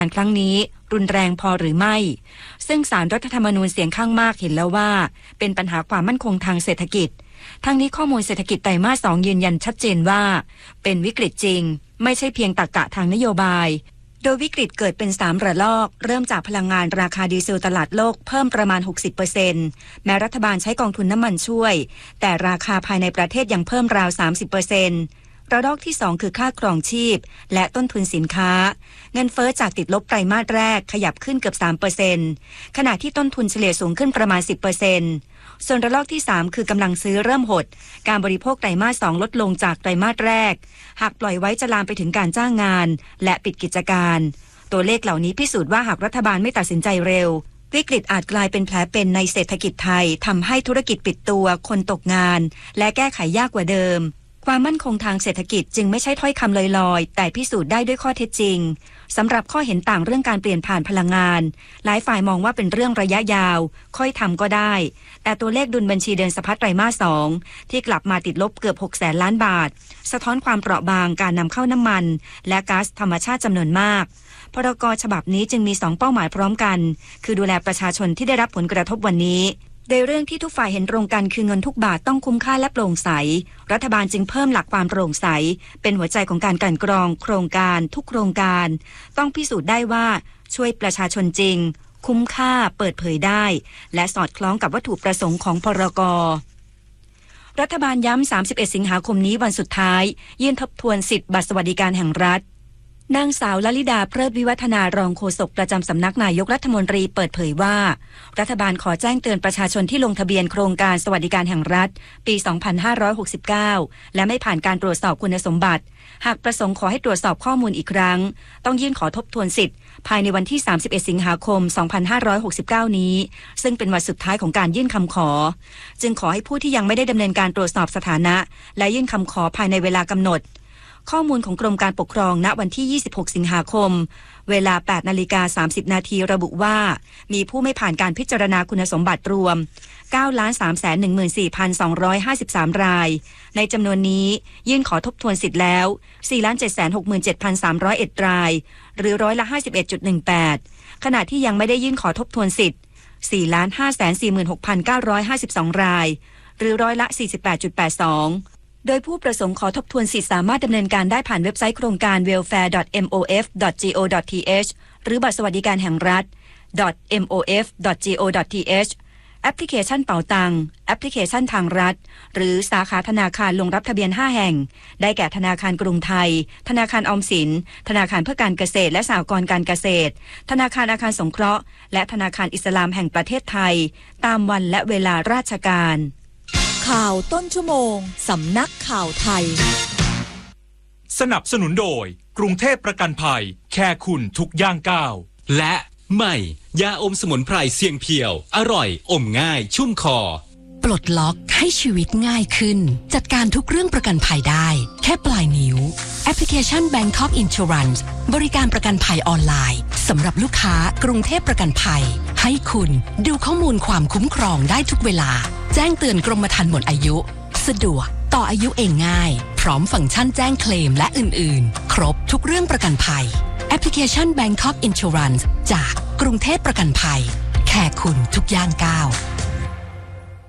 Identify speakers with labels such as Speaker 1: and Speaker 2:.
Speaker 1: ครั้งนี้รุนแรงพอหรือไม่ซึ่งศาลรัฐธรรมนูญเสียงข้างมากเห็นแล้วว่าเป็นปัญหาความมั่นคงทางเศรษฐกิจทั้งนี้ข้อมูลเศรษฐกิจไตรมาส 2ยืนยันชัดเจนว่าเป็นวิกฤตจริงไม่ใช่เพียงตรรกะทางนโยบายโดยวิกฤตเกิดเป็น3ระลอกเริ่มจากพลังงานราคาดีเซลตลาดโลกเพิ่มประมาณ 60% แม้รัฐบาลใช้กองทุนน้ำมันช่วยแต่ราคาภายในประเทศยังเพิ่มราว 30%ระลอกที่2คือค่าครองชีพและต้นทุนสินค้าเงินเฟ้อจากติดลบไตรมาสแรกขยับขึ้นเกือบ 3% ขณะที่ต้นทุนเฉลี่ยสูงขึ้นประมาณ 10%ส่วนระลอกที่3คือกำลังซื้อเริ่มหดการบริโภคไตรมาส2ลดลงจากไตรมาสแรกหากปล่อยไว้จะลามไปถึงการจ้างงานและปิดกิจการตัวเลขเหล่านี้พิสูจน์ว่าหากรัฐบาลไม่ตัดสินใจเร็ววิกฤตอาจกลายเป็นแผลเป็นในเศรษฐกิจไทยทำให้ธุรกิจปิดตัวคนตกงานและแก้ไขยากกว่าเดิมความมั่นคงทางเศรษฐกิจจึงไม่ใช่ถ้อยคำลอยๆแต่พิสูจน์ได้ด้วยข้อเท็จจริงสำหรับข้อเห็นต่างเรื่องการเปลี่ยนผ่านพลังงานหลายฝ่ายมองว่าเป็นเรื่องระยะยาวค่อยทำก็ได้แต่ตัวเลขดุลบัญชีเดินสะพัดไตรมาส 2ที่กลับมาติดลบเกือบ 600,000 ล้านบาทสะท้อนความเปราะบางการนำเข้าน้ำมันและก๊าซธรรมชาติจำนวนมากพรก.ฉบับนี้จึงมี2เป้าหมายพร้อมกันคือดูแลประชาชนที่ได้รับผลกระทบวันนี้โดยเรื่องที่ทุกฝ่ายเห็นตรงกันคือเงินทุกบาทต้องคุ้มค่าและโปร่งใสรัฐบาลจึงเพิ่มหลักความโปร่งใสเป็นหัวใจของการกลั่นกรองโครงการทุกโครงการต้องพิสูจน์ได้ว่าช่วยประชาชนจริงคุ้มค่าเปิดเผยได้และสอดคล้องกับวัตถุประสงค์ของพรก.รัฐบาลย้ำ31 สิงหาคมนี้วันสุดท้ายยื่นทบทวนสิทธิบัตรสวัสดิการแห่งรัฐนางสาวลลิดาเพลิดวิวัฒนารองโฆษกประจำสำนักนายกรัฐมนตรีเปิดเผยว่ารัฐบาลขอแจ้งเตือนประชาชนที่ลงทะเบียนโครงการสวัสดิการแห่งรัฐปี 2569 และไม่ผ่านการตรวจสอบคุณสมบัติหากประสงค์ขอให้ตรวจสอบข้อมูลอีกครั้งต้องยื่นขอทบทวนสิทธิ์ภายในวันที่ 31 สิงหาคม 2569 นี้ซึ่งเป็นวันสุดท้ายของการยื่นคำขอจึงขอให้ผู้ที่ยังไม่ได้ดำเนินการตรวจสอบสถานะและยื่นคำขอภายในเวลากำหนดข้อมูลของกรมการปกครองณวันที่ 26 สิงหาคมเวลา 8:30 นาทีระบุว่ามีผู้ไม่ผ่านการพิจารณาคุณสมบัติรวม 9,314,253 รายในจำนวนนี้ยื่นขอทบทวนสิทธิ์แล้ว 4,767,301 รายหรือร้อยละ 51.18 ขณะที่ยังไม่ได้ยื่นขอทบทวนสิทธิ์ 4,546,952 รายหรือร้อยละ 48.82โดยผู้ประสงค์ขอทบทวนสิทธิสามารถดำเนินการได้ผ่านเว็บไซต์โครงการ welfare.mof.go.th หรือบัตรสวัสดิการแห่งรัฐ .mof.go.th แอปพลิเคชันเป๋าตังแอปพลิเคชันทางรัฐหรือสาขาธนาคารลงรับทะเบียน5แห่งได้แก่ธนาคารกรุงไทยธนาคารออมสินธนาคารเพื่อการเกษตรและสหกรณ์การเกษตรธนาคารอาคารสงเคราะห์และธนาคารอิสลามแห่งประเทศไทยตามวันและเวลาราชการ
Speaker 2: ข่าวต้นชั่วโมงสำนักข่าวไทย
Speaker 3: สนับสนุนโดยกรุงเทพประกันภัยแค่คุณทุกย่างก้าว
Speaker 4: และใหม่ยาอมสมุนไพรเสียงเพียวอร่อยอมง่ายชุ่มคอ
Speaker 5: ปลดล็อกให้ชีวิตง่ายขึ้นจัดการทุกเรื่องประกันภัยได้แค่ปลายนิ้วแอปพลิเคชัน Bangkok Insurance บริการประกันภัยออนไลน์สำหรับลูกค้ากรุงเทพประกันภัยให้คุณดูข้อมูลความคุ้มครองได้ทุกเวลาแจ้งเตือนกรมธรรม์หมดอายุสะดวกต่ออายุเองง่ายพร้อมฟังก์ชันแจ้งเคลมและอื่นๆครบทุกเรื่องประกันภัยแอปพลิเคชัน Bangkok Insurance จากกรุงเทพประกันภัยแค่คุณทุกย่างก้าว